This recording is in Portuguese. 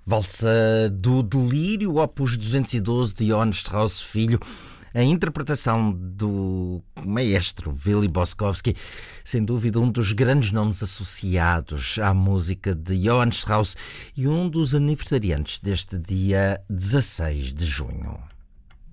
Valsa do Delírio, opus 212 de Johann Strauss Filho, a interpretação do maestro Willy Boskovsky, sem dúvida um dos grandes nomes associados à música de Johann Strauss e um dos aniversariantes deste dia 16 de junho.